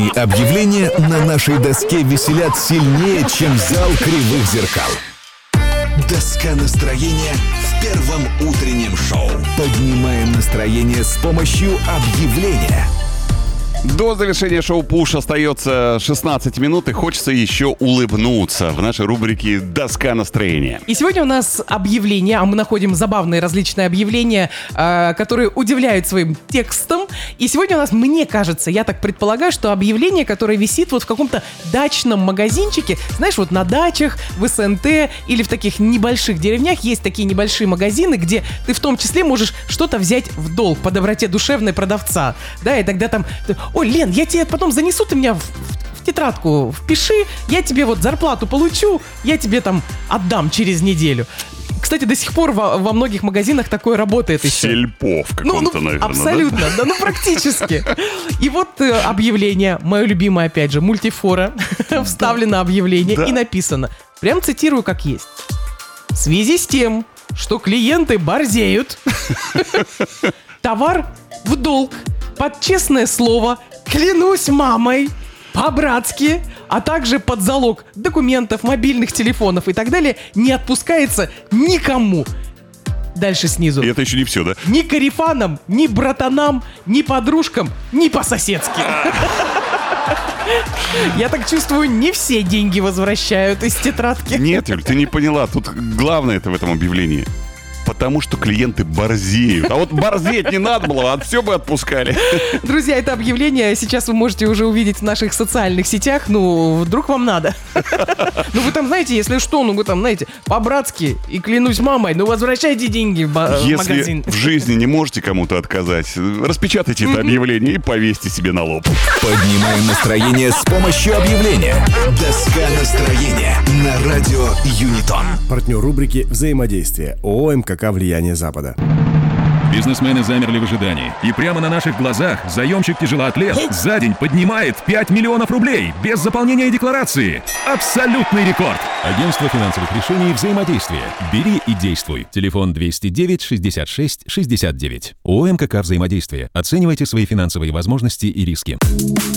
Твои объявления на нашей доске веселят сильнее, чем зал кривых зеркал. Доска настроения в первом утреннем шоу. Поднимаем настроение с помощью объявления. До завершения шоу «Пуш» остается 16 минут, и хочется еще улыбнуться в нашей рубрике «Доска настроения». И сегодня у нас объявления, а мы находим забавные различные объявления, которые удивляют своим текстом. И сегодня у нас, мне кажется, я так предполагаю, что объявление, которое висит вот в каком-то дачном магазинчике, знаешь, вот на дачах, в СНТ или в таких небольших деревнях есть такие небольшие магазины, где ты в том числе можешь что-то взять в долг по доброте душевной продавца. Да, и тогда там... Ой, Лен, я тебе потом занесу, ты меня в тетрадку впиши, я тебе вот зарплату получу, я тебе там отдам через неделю. Кстати, до сих пор во многих магазинах такое работает еще. Сельпо в каком-то, наверное, абсолютно, да, практически. И вот объявление, мое любимое, опять же, мультифора, вставлено объявление и написано, прям цитирую как есть. В связи с тем, что клиенты борзеют, товар в долг, под честное слово, клянусь мамой, по-братски, а также под залог документов, мобильных телефонов и так далее, не отпускается никому. Дальше снизу. И это еще не все, да? Ни корефанам, ни братанам, ни подружкам, ни по-соседски. Я так чувствую, не все деньги возвращают из тетрадки. Нет, Юль, ты не поняла. Тут главное это в этом объявлении. Потому что клиенты борзеют. А вот борзеть не надо было, а все бы отпускали. Друзья, это объявление сейчас вы можете уже увидеть в наших социальных сетях. Ну, вдруг вам надо. Ну, вы там, знаете, если что, ну, вы там, знаете, по-братски и клянусь мамой, ну, возвращайте деньги в магазин. Если в жизни не можете кому-то отказать, распечатайте это объявление и повесьте себе на лоб. Поднимаем настроение с помощью объявления. Доска настроения на радио Юнитон. Партнер рубрики «Взаимодействие». ООО «МКК. Влияние Запада». Бизнесмены замерли в ожидании. И прямо на наших глазах заемщик-тяжелоатлет за день поднимает 5 миллионов рублей без заполнения декларации. Абсолютный рекорд! Агентство финансовых решений «Взаимодействие». Бери и действуй. Телефон 209 66 69. ООО «МКК. Взаимодействие». Оценивайте свои финансовые возможности и риски.